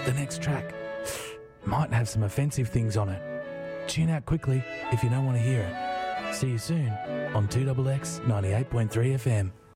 the next track might have some offensive things on it. Tune out quickly if you don't want to hear it. See you soon on 2XX 98.3 FM.